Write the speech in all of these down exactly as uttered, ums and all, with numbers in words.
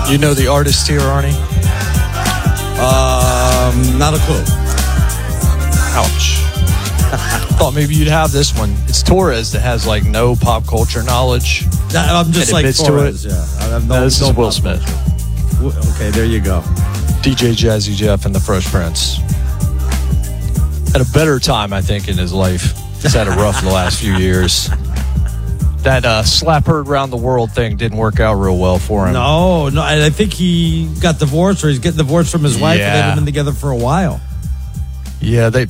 You know the artist here, Arnie? Um, not a clue. Ouch. Thought maybe you'd have this one. It's Torres that has like no pop culture knowledge. I'm just like Torres. Yeah, I have no, no, this no is Will Smith. Culture. Okay, there you go. D J Jazzy Jeff and the Fresh Prince. Had a better time, I think, in his life. He's had a rough the last few years. That uh, slap heard around the world thing didn't work out real well for him. No, no, and I think he got divorced, or he's getting divorced from his wife, yeah. and they've been together for a while. Yeah, they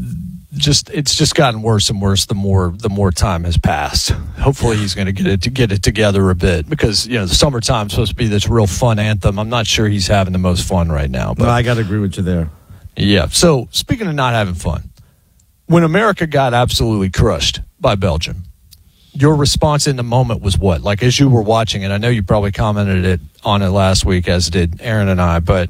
just it's just gotten worse and worse the more the more time has passed. Hopefully he's going to get it to get it together a bit, because you know the summertime's supposed to be this real fun anthem. I'm not sure he's having the most fun right now. But no, I got to agree with you there. Yeah. So speaking of not having fun, when America got absolutely crushed by Belgium, your response in the moment was what? Like, as you were watching it, I know you probably commented it on it last week, as did Aaron and I, but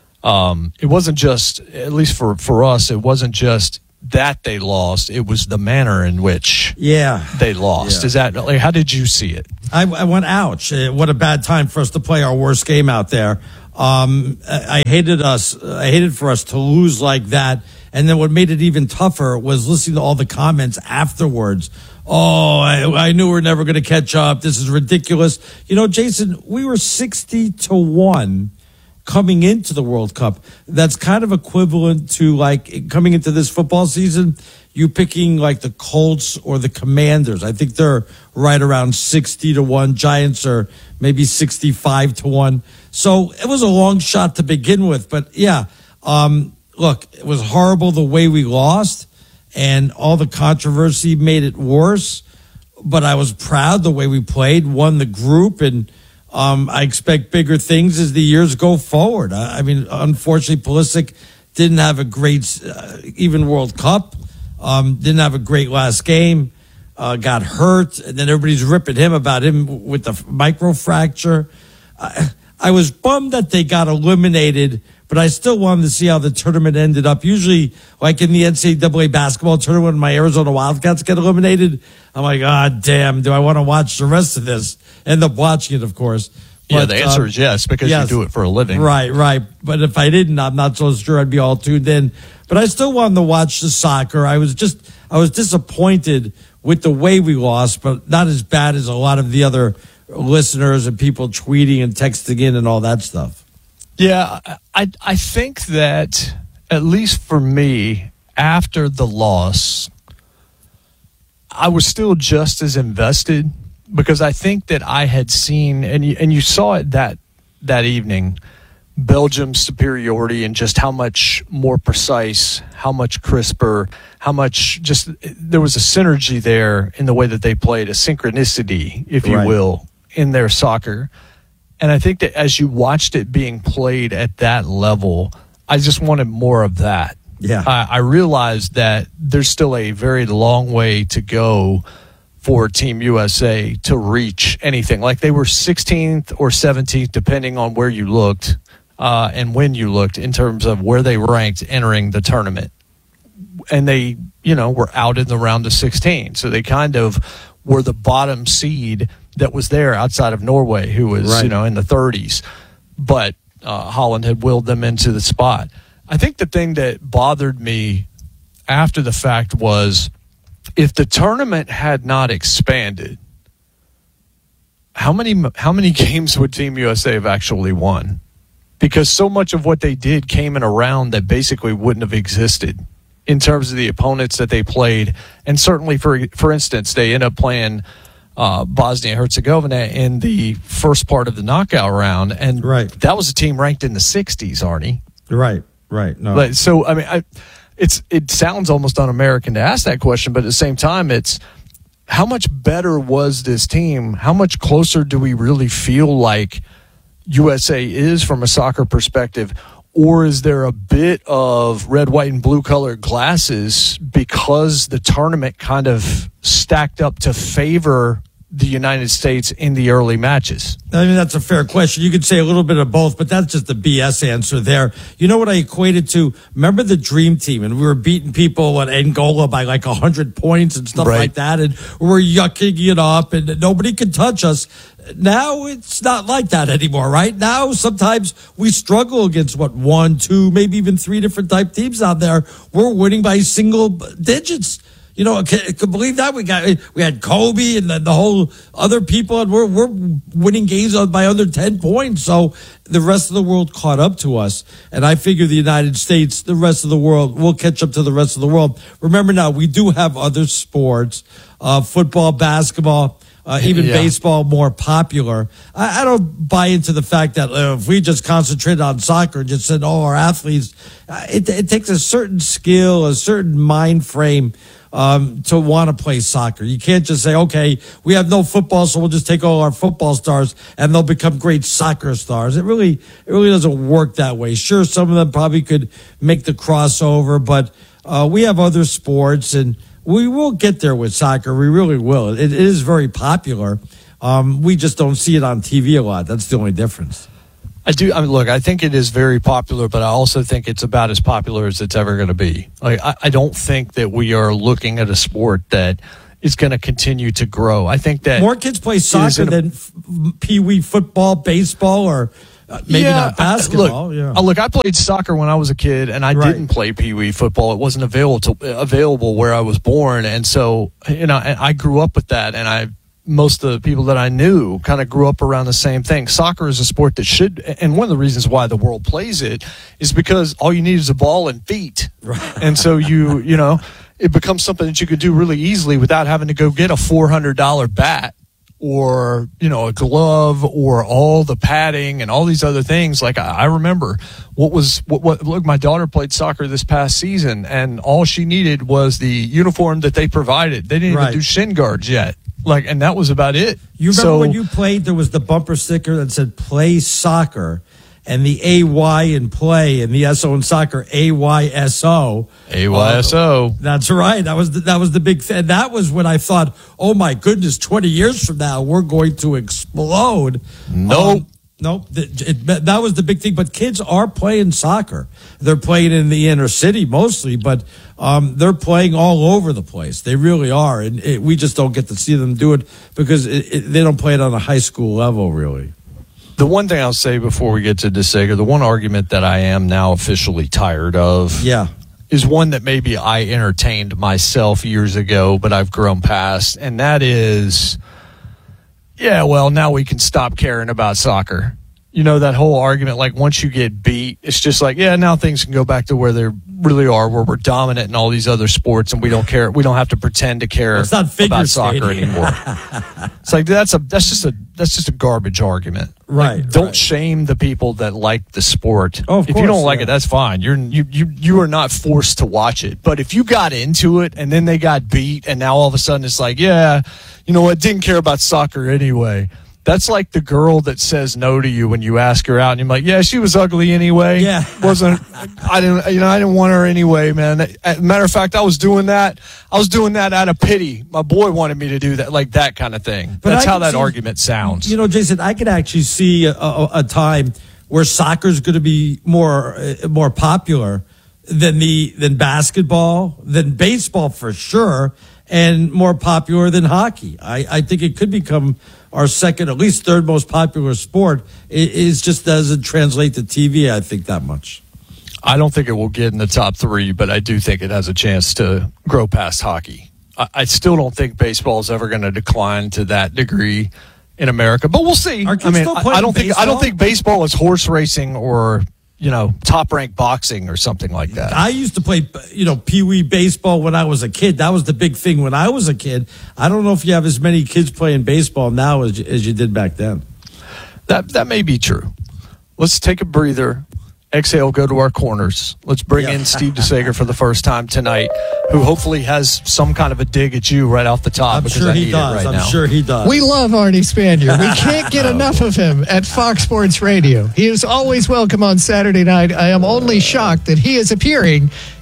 um, it wasn't just, at least for, for us, it wasn't just that they lost. It was the manner in which yeah. they lost. Yeah. Is that, like, how did you see it? I, I went, ouch. Uh, What a bad time for us to play our worst game out there. Um, I, I hated us. I hated for us to lose like that. And then what made it even tougher was listening to all the comments afterwards. Oh, I, I knew we were never going to catch up. This is ridiculous. You know, Jason, we were sixty to one coming into the World Cup. That's kind of equivalent to, like, coming into this football season, you picking like the Colts or the Commanders. I think they're right around sixty to one. Giants are maybe sixty-five to one. So it was a long shot to begin with. But yeah, um, look, it was horrible the way we lost, and all the controversy made it worse. But I was proud the way we played, won the group, and um, I expect bigger things as the years go forward. I, I mean, unfortunately, Pulisic didn't have a great, uh, even World Cup, um, didn't have a great last game, uh, got hurt, and then everybody's ripping him about him with the microfracture. I, I was bummed that they got eliminated, but I still wanted to see how the tournament ended up. Usually, like in the N C double A basketball tournament, when my Arizona Wildcats get eliminated, I'm like, ah, oh, damn, do I want to watch the rest of this? End up watching it, of course. But, yeah, the answer um, is yes, because yes. you do it for a living. Right, right. But if I didn't, I'm not so sure I'd be all tuned in. But I still wanted to watch the soccer. I was just, I was disappointed with the way we lost, but not as bad as a lot of the other listeners and people tweeting and texting in and all that stuff. Yeah, I I think that, at least for me, after the loss, I was still just as invested, because I think that I had seen, and you, and you saw it that that evening, Belgium's superiority and just how much more precise, how much crisper, how much just, there was a synergy there in the way that they played, a synchronicity, if you Right. will, in their soccer. And I think that as you watched it being played at that level, I just wanted more of that. Yeah. I, I realized that there's still a very long way to go for Team U S A to reach anything. Like, they were sixteenth or seventeenth, depending on where you looked uh, and when you looked, in terms of where they ranked entering the tournament. And they, you know, were out in the round of sixteen. So they kind of were the bottom seed that was there, outside of Norway, who was, right. you know, in the thirties. But uh, Holland had willed them into the spot. I think the thing that bothered me after the fact was, if the tournament had not expanded, how many how many games would Team U S A have actually won? Because so much of what they did came in a round that basically wouldn't have existed in terms of the opponents that they played. And certainly, for for instance, they end up playing uh, Bosnia-Herzegovina in the first part of the knockout round, and right. that was a team ranked in the sixties, Arnie. Right, right. No. But, so, I mean, I, it's it sounds almost un-American to ask that question, but at the same time, it's how much better was this team? How much closer do we really feel like U S A is from a soccer perspective? Or is there a bit of red, white, and blue colored glasses because the tournament kind of stacked up to favor the United States in the early matches? I mean, that's a fair question. You could say a little bit of both, but that's just a B S answer there. You know what I equated to? Remember the Dream Team, and we were beating people at Angola by like one hundred points and stuff right. like that, and we were yucking it up, and nobody could touch us. now it's not like that anymore, right? Now sometimes we struggle against what one, two, maybe even three different type teams out there. We're winning by single digits. You know, can, can believe that we got we had Kobe and the, the whole other people, and we're we're winning games by under ten points. So the rest of the world caught up to us, and I figure the United States, the rest of the world, will catch up to the rest of the world. Remember now, we do have other sports, uh, football, basketball. Uh, even yeah. baseball more popular. I, I don't buy into the fact that uh, if we just concentrate on soccer and just said, oh, our athletes, uh, it, it takes a certain skill, a certain mind frame um, to want to play soccer. You can't just say, okay, we have no football, so we'll just take all our football stars and they'll become great soccer stars. It really, it really doesn't work that way. Sure, some of them probably could make the crossover, but uh, we have other sports, and we will get there with soccer. We really will. It, it is very popular. Um, we just don't see it on T V a lot. That's the only difference. I do. I mean, look, I think it is very popular, but I also think it's about as popular as it's ever going to be. Like, I, I don't think that we are looking at a sport that is going to continue to grow. I think that more kids play soccer than f- pee-wee football, baseball, or Uh, maybe yeah, not basketball. Look, yeah. uh, look, I played soccer when I was a kid, and I right. didn't play Pee Wee football. It wasn't available to, available where I was born, and so you know, I grew up with that. And I, most of the people that I knew, kind of grew up around the same thing. Soccer is a sport that should, and one of the reasons why the world plays it is because all you need is a ball and feet, right. and so you, you know, it becomes something that you could do really easily without having to go get a four hundred dollar bat. Or, you know, a glove, or all the padding and all these other things. Like, I, I remember what was, what, what, look, my daughter played soccer this past season, and all she needed was the uniform that they provided. They didn't right. even do shin guards yet. Like, and that was about it. You remember so, when you played, there was the bumper sticker that said play soccer, and the A Y in play, and the S O in soccer, A Y S O. A Y S O. Uh, that's right. That was the, that was the big thing. That was when I thought, oh my goodness, twenty years from now, we're going to explode. Nope. Um, nope. It, it, that was the big thing. But kids are playing soccer. They're playing in the inner city mostly, but um, they're playing all over the place. They really are. And it, we just don't get to see them do it because it, it, they don't play it on a high school level, really. The one thing I'll say before we get to DeSager, the one argument that I am now officially tired of yeah. is one that maybe I entertained myself years ago, but I've grown past, and that is, yeah, well, now we can stop caring about soccer. You know, that whole argument, like once you get beat, it's just like, yeah, now things can go back to where they really are, where we're dominant in all these other sports, and we don't care. We don't have to pretend to care it's not about skating. soccer anymore. It's like that's a that's just a that's just a garbage argument. Right. Like, don't right. shame the people that like the sport. Oh, of if course, you don't like yeah. it, that's fine. You're you you you are not forced to watch it. But if you got into it and then they got beat, and now all of a sudden it's like, yeah, you know what? Didn't care about soccer anyway. That's like the girl that says no to you when you ask her out, and you're like, "Yeah, she was ugly anyway. Yeah, wasn't I didn't you know I didn't want her anyway, man." As a matter of fact, I was doing that. I was doing that out of pity. My boy wanted me to do that, like that kind of thing. But that's how that see, argument sounds. You know, Jason, I could actually see a, a, a time where soccer is going to be more uh, more popular than the than basketball, than baseball for sure, and more popular than hockey. I, I think it could become our second, at least third most popular sport. It, it just doesn't translate to T V, I think, that much. I don't think it will get in the top three, but I do think it has a chance to grow past hockey. I, I still don't think baseball is ever going to decline to that degree in America, but we'll see. Are kids I mean, still I, playing I don't think baseball? I don't think baseball is horse racing or, you know, top ranked boxing or something like that. I used to play, you know, pee-wee baseball when I was a kid. That was the big thing when I was a kid. I don't know if you have as many kids playing baseball now as, as you did back then. That that may be true. Let's take a breather. Exhale, go to our corners. Let's bring yeah. in Steve DeSager for the first time tonight, who hopefully has some kind of a dig at you right off the top. I'm because sure I he need does. It right I'm now. sure he does. We love Arnie Spanier. We can't get enough of him at Fox Sports Radio. He is always welcome on Saturday night. I am only shocked that he is appearing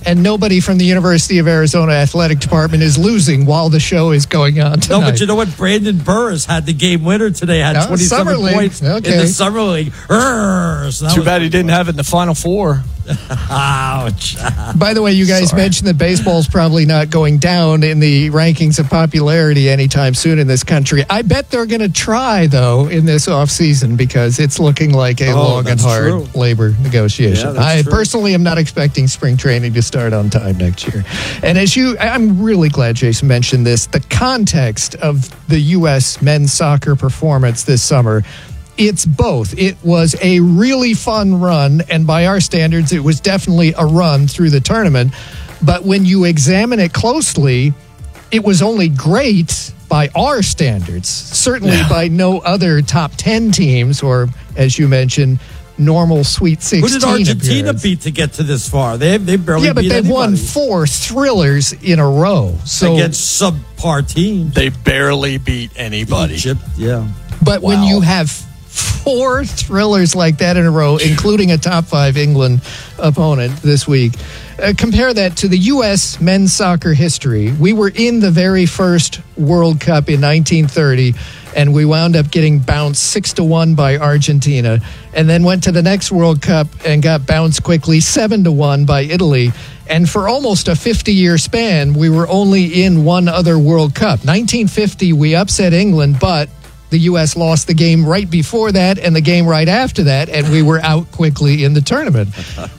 and nobody from the University of Arizona athletic department is losing while the show is going on tonight. No, but you know what? Brandon Burris had the game winner today. Had No, twenty-seven Summer League. points Okay. in the Summer League. Urgh, so that Too was bad he didn't have it in the Final Four. Ouch. By the way, you guys Sorry. mentioned that baseball's probably not going down in the rankings of popularity anytime soon in this country. I bet they're going to try, though, in this offseason because it's looking like a Oh, long and that's hard true. labor negotiation. Yeah, that's I true. personally am not expecting spring training to start on time next year. And as you, I'm really glad Jason mentioned this, the context of the U S men's soccer performance this summer. It's both. It was a really fun run, and by our standards, it was definitely a run through the tournament. But when you examine it closely, it was only great by our standards, certainly Yeah. by no other top ten teams, or, as you mentioned, normal Sweet sixteen Who did Argentina appearance. beat to get to this far? They they barely Yeah, but beat they've won anybody. four thrillers in a row. So, against subpar teams. They barely beat anybody. Egypt, yeah. But when Wow. you have four thrillers like that in a row, including a top five England opponent this week, uh, compare that to the U S men's soccer history. We were in the very first World Cup in nineteen thirty, and we wound up getting bounced six to one by Argentina, and then went to the next World Cup and got bounced quickly seven to one by Italy. And for almost a fifty-year span, we were only in one other World Cup. nineteen fifty, we upset England, but the U S lost the game right before that and the game right after that, and we were out quickly in the tournament.